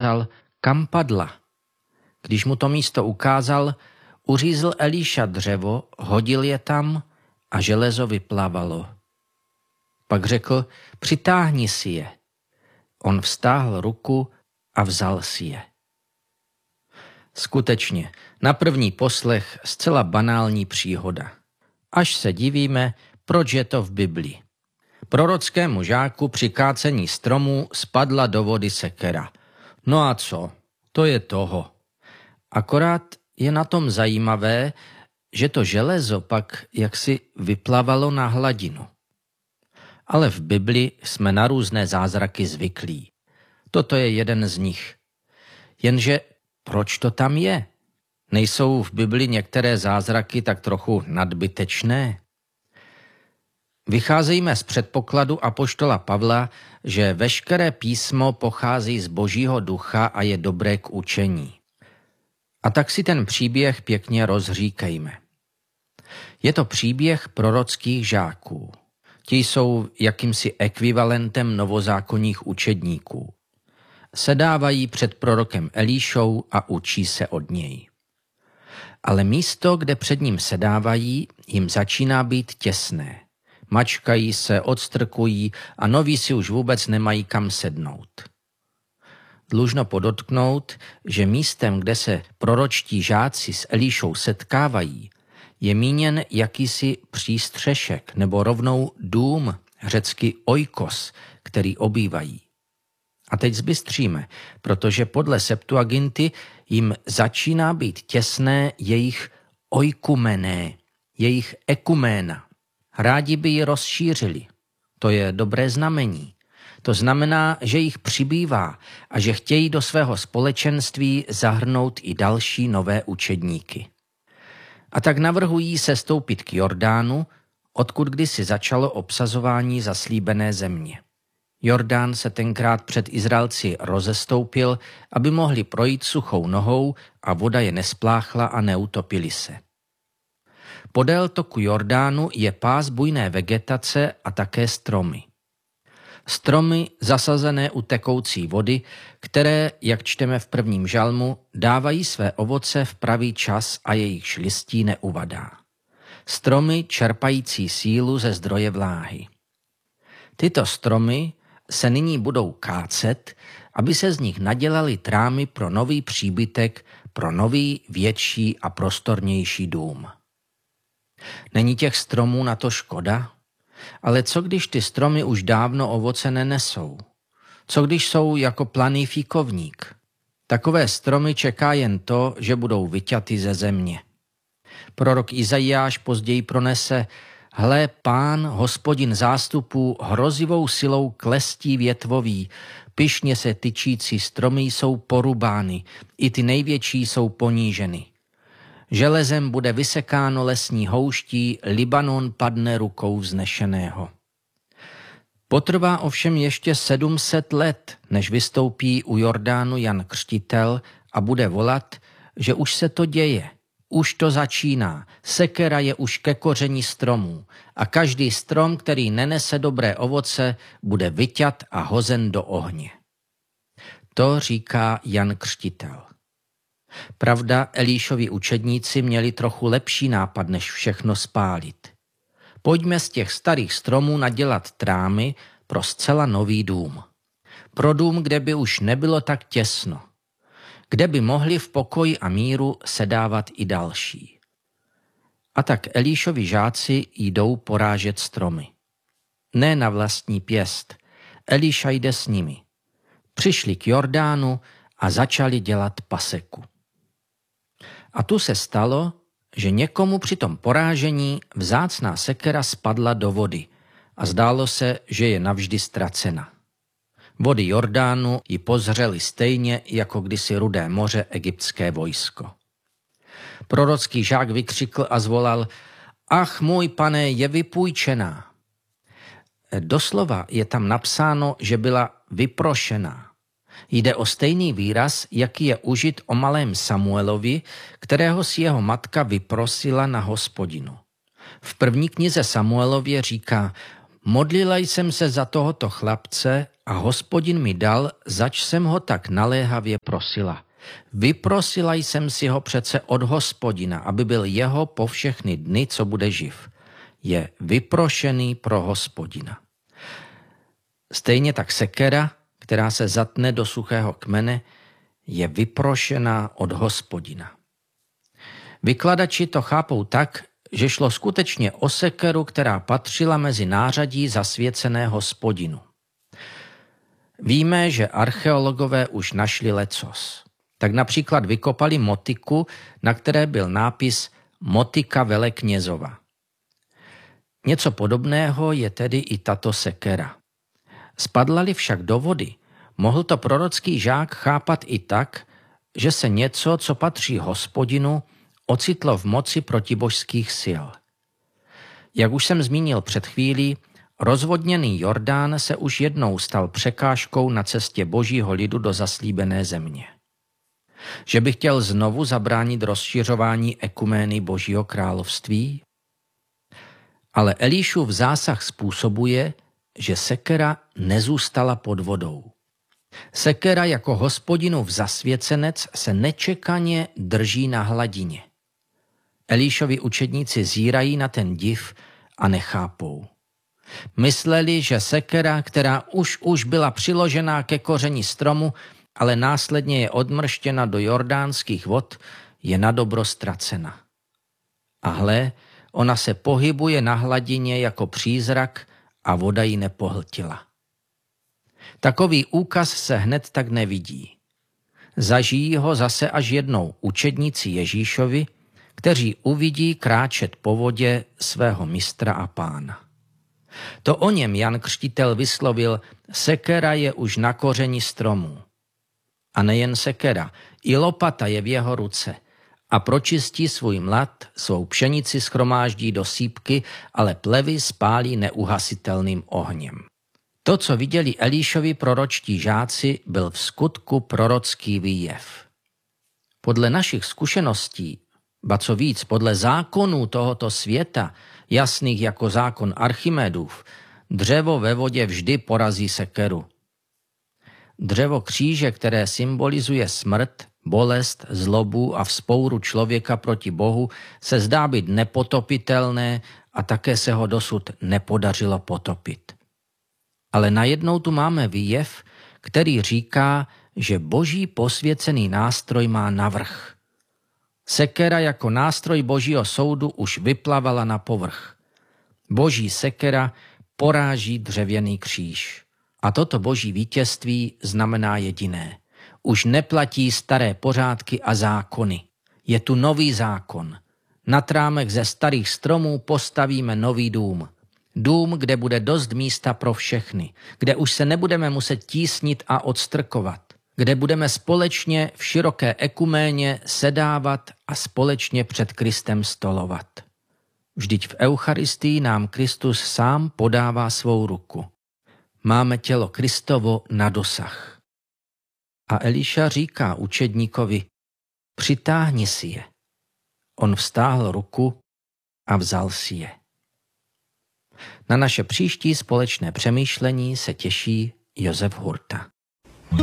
zeptal, kam padla. Když mu to místo ukázal, uřízl Elíša dřevo, hodil je tam a železo vyplavalo. Pak řekl, přitáhni si je. On vztáhl ruku a vzal si je. Skutečně, na první poslech zcela banální příhoda. Až se divíme, proč je to v Biblii. Prorockému žáku při kácení stromů spadla do vody sekera. No a co? To je toho. Akorát je na tom zajímavé, že to železo pak jaksi vyplavalo na hladinu. Ale v Bibli jsme na různé zázraky zvyklí. Toto je jeden z nich. Jenže proč to tam je? Nejsou v Bibli některé zázraky tak trochu nadbytečné? Vycházejme z předpokladu apoštola Pavla, že veškeré písmo pochází z Božího ducha a je dobré k učení. A tak si ten příběh pěkně rozříkejme. Je to příběh prorockých žáků. Ti jsou jakýmsi ekvivalentem novozákonních učedníků. Sedávají před prorokem Elíšou a učí se od něj. Ale místo, kde před ním sedávají, jim začíná být těsné. Mačkají se, odstrkují a noví si už vůbec nemají kam sednout. Dlužno podotknout, že místem, kde se proročtí žáci s Elíšou setkávají, je míněn jakýsi přístřešek nebo rovnou dům, řecky oikos, který obývají. A teď zbystříme, protože podle Septuaginty jim začíná být těsné jejich oikumené, jejich ekuména. Rádi by ji rozšířili. To je dobré znamení. To znamená, že jich přibývá a že chtějí do svého společenství zahrnout i další nové učedníky. A tak navrhují sestoupit k Jordánu, odkud kdysi začalo obsazování zaslíbené země. Jordán se tenkrát před Izraelci rozestoupil, aby mohli projít suchou nohou a voda je nespláchla a neutopili se. Podél toku Jordánu je pás bujné vegetace a také stromy. Stromy zasazené u tekoucí vody, které, jak čteme v prvním žalmu, dávají své ovoce v pravý čas a jejich listí neuvadá. Stromy čerpající sílu ze zdroje vláhy. Tyto stromy se nyní budou kácet, aby se z nich nadělaly trámy pro nový příbytek, pro nový, větší a prostornější dům. Není těch stromů na to škoda? Ale co když ty stromy už dávno ovoce nenesou? Co když jsou jako planý fíkovník? Takové stromy čeká jen to, že budou vyťaty ze země. Prorok Izajáš později pronese: Hle, Pán, Hospodin zástupů, hrozivou silou klestí větvový, pyšně se tyčící stromy jsou porubány, i ty největší jsou poníženy. Železem bude vysekáno lesní houští, Libanon padne rukou vznešeného. Potrvá ovšem ještě 700 let, než vystoupí u Jordánu Jan Křtitel a bude volat, že už se to děje, už to začíná, sekera je už ke koření stromů a každý strom, který nenese dobré ovoce, bude vyťat a hozen do ohně. To říká Jan Křtitel. Pravda, Elíšovi učedníci měli trochu lepší nápad, než všechno spálit. Pojďme z těch starých stromů nadělat trámy pro zcela nový dům. Pro dům, kde by už nebylo tak těsno. Kde by mohli v pokoji a míru sedávat i další. A tak Elíšovi žáci jdou porážet stromy. Ne na vlastní pěst. Elíša jde s nimi. Přišli k Jordánu a začali dělat paseku. A tu se stalo, že někomu při tom porážení vzácná sekera spadla do vody a zdálo se, že je navždy ztracena. Vody Jordánu ji pozřely stejně jako kdysi Rudé moře egyptské vojsko. Prorocký žák vykřikl a zvolal: Ach, můj pane, je vypůjčená. Doslova je tam napsáno, že byla vyprošená. Jde o stejný výraz, jaký je užit o malém Samuelovi, kterého si jeho matka vyprosila na Hospodinu. V první knize Samuelově říká: Modlila jsem se za tohoto chlapce a Hospodin mi dal, zač jsem ho tak naléhavě prosila. Vyprosila jsem si ho přece od Hospodina, aby byl jeho po všechny dny, co bude živ. Je vyprošený pro Hospodina. Stejně tak sekera, která se zatne do suchého kmene, je vyprošená od Hospodina. Vykladači to chápou tak, že šlo skutečně o sekeru, která patřila mezi nářadí zasvěcené Hospodinu. Víme, že archeologové už našli lecos. Tak například vykopali motiku, na které byl nápis Motika veleknězova. Něco podobného je tedy i tato sekera. Spadla-li však do vody, mohl to prorocký žák chápat i tak, že se něco, co patří Hospodinu, ocitlo v moci protibožských sil. Jak už jsem zmínil před chvílí, rozvodněný Jordán se už jednou stal překážkou na cestě božího lidu do zaslíbené země. Že by chtěl znovu zabránit rozšiřování ekumény božího království? Ale Elišův zásah způsobuje, že sekera nezůstala pod vodou. Sekera jako Hospodinův zasvěcenec se nečekaně drží na hladině. Elišovi učedníci zírají na ten div a nechápou. Mysleli, že sekera, která už byla přiložená ke kořeni stromu, ale následně je odmrštěna do jordánských vod, je nadobro ztracena. A hle, ona se pohybuje na hladině jako přízrak a voda ji nepohltila. Takový úkaz se hned tak nevidí. Zažijí ho zase až jednou učedníci Ježíšovi, kteří uvidí kráčet po vodě svého mistra a pána. To o něm Jan Křtitel vyslovil, sekera je už na kořeni stromů. A nejen sekera, i lopata je v jeho ruce a pročistí svůj mlad, svou pšenici schromáždí do sýpky, ale plevy spálí neuhasitelným ohněm. To, co viděli Elišovi proročtí žáci, byl v skutku prorocký výjev. Podle našich zkušeností, ba co víc, podle zákonů tohoto světa, jasných jako zákon Archimedův, dřevo ve vodě vždy porazí sekeru. Dřevo kříže, které symbolizuje smrt, bolest, zlobu a vzpouru člověka proti Bohu, se zdá být nepotopitelné a také se ho dosud nepodařilo potopit. Ale najednou tu máme výjev, který říká, že boží posvěcený nástroj má navrch. Sekera jako nástroj božího soudu už vyplavala na povrch. Boží sekera poráží dřevěný kříž. A toto boží vítězství znamená jediné. Už neplatí staré pořádky a zákony. Je tu nový zákon. Nad rámek ze starých stromů postavíme nový dům. Dům, kde bude dost místa pro všechny. Kde už se nebudeme muset tísnit a odstrkovat. Kde budeme společně v široké ekuméně sedávat a společně před Kristem stolovat. Vždyť v Eucharistii nám Kristus sám podává svou ruku. Máme tělo Kristovo na dosah. A Eliša říká učedníkovi, přitáhni si je. On vztáhl ruku a vzal si je. Na naše příští společné přemýšlení se těší Josef Hurta.